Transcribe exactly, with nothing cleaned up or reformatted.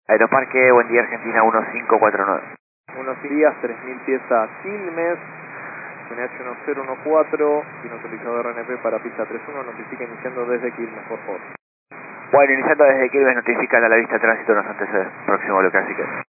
Aeroparque, buen día Argentina uno cinco cuatro nueve. Buenos días, tres mil piezas Quilmes, N H uno cero uno cuatro, sin autorizador R N P para pista treinta y uno, notifica iniciando desde Quilmes, por favor. Bueno, iniciando desde Quilmes, notifican a la vista tránsito, nos antecede. Próximo bloque, así que...